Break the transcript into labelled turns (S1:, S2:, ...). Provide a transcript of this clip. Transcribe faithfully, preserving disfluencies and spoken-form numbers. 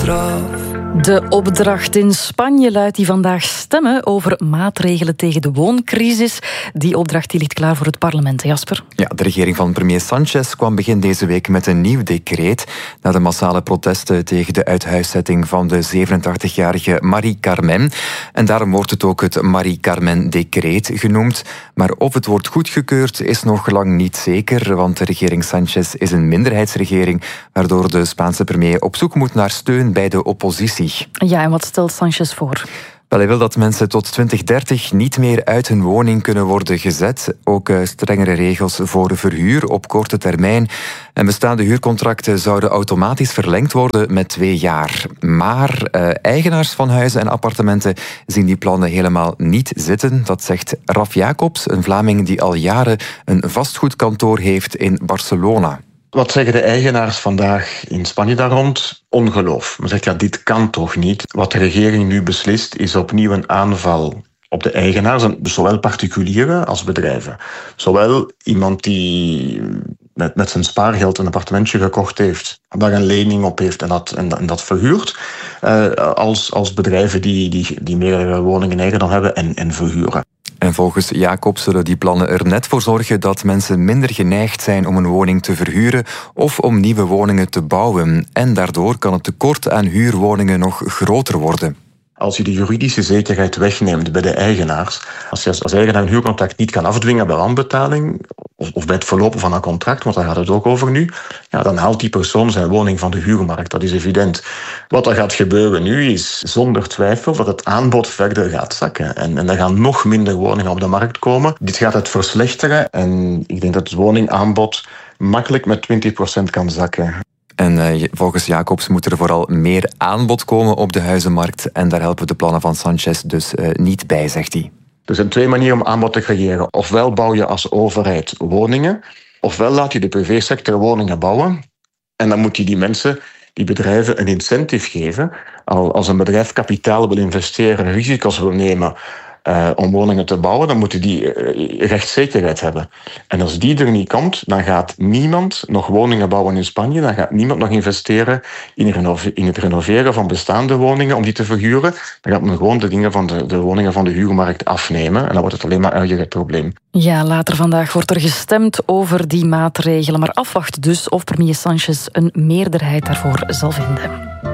S1: straf.
S2: De opdracht in Spanje luidt die vandaag stemmen over maatregelen tegen de wooncrisis. Die opdracht die ligt klaar voor het parlement, Jasper.
S3: Ja, de regering van premier Sánchez kwam begin deze week met een nieuw decreet na de massale protesten tegen de uithuiszetting van de zevenentachtigjarige Mari Carmen. En daarom wordt het ook het Mari Carmen-decreet genoemd. Maar of het wordt goedgekeurd is nog lang niet zeker, want de regering Sánchez is een minderheidsregering, waardoor de Spaanse premier op zoek moet naar steun bij de oppositie.
S2: Ja, en wat stelt Sánchez voor?
S3: Wel, hij wil dat mensen tot twintig dertig niet meer uit hun woning kunnen worden gezet. Ook uh, strengere regels voor verhuur op korte termijn. En bestaande huurcontracten zouden automatisch verlengd worden met twee jaar. Maar uh, eigenaars van huizen en appartementen zien die plannen helemaal niet zitten. Dat zegt Raf Jacobs, een Vlaming die al jaren een vastgoedkantoor heeft in Barcelona.
S4: Wat zeggen de eigenaars vandaag in Spanje daar rond? Ongeloof. Men zegt, ja, dit kan toch niet. Wat de regering nu beslist is opnieuw een aanval op de eigenaars, zowel particulieren als bedrijven. Zowel iemand die met, met zijn spaargeld een appartementje gekocht heeft, daar een lening op heeft en dat, en dat, en dat verhuurt, uh, als, als bedrijven die, die, die meerdere woningen eigendom hebben en, en verhuren.
S3: En volgens Jacob zullen die plannen er net voor zorgen dat mensen minder geneigd zijn om een woning te verhuren of om nieuwe woningen te bouwen. En daardoor kan het tekort aan huurwoningen nog groter worden.
S4: Als je de juridische zekerheid wegneemt bij de eigenaars, als je als eigenaar een huurcontract niet kan afdwingen bij wanbetaling of, of bij het verlopen van een contract, want daar gaat het ook over nu, ja, dan haalt die persoon zijn woning van de huurmarkt. Dat is evident. Wat er gaat gebeuren nu is zonder twijfel dat het aanbod verder gaat zakken. En, en er gaan nog minder woningen op de markt komen. Dit gaat het verslechteren en ik denk dat het woningaanbod makkelijk met twintig procent kan zakken.
S3: En uh, volgens Jacobs moet er vooral meer aanbod komen op de huizenmarkt. En daar helpen de plannen van Sánchez dus uh, niet bij, zegt hij.
S4: Er zijn twee manieren om aanbod te creëren. Ofwel bouw je als overheid woningen, ofwel laat je de privésector woningen bouwen. En dan moet je die mensen, die bedrijven, een incentive geven. Als een bedrijf kapitaal wil investeren, risico's wil nemen Uh, om woningen te bouwen, dan moeten die uh, rechtszekerheid hebben. En als die er niet komt, dan gaat niemand nog woningen bouwen in Spanje, dan gaat niemand nog investeren in, renove- in het renoveren van bestaande woningen om die te verhuren. Dan gaat men gewoon de dingen van de, de woningen van de huurmarkt afnemen en dan wordt het alleen maar erger het probleem.
S2: Ja, later vandaag wordt er gestemd over die maatregelen, maar afwacht dus of premier Sánchez een meerderheid daarvoor zal vinden.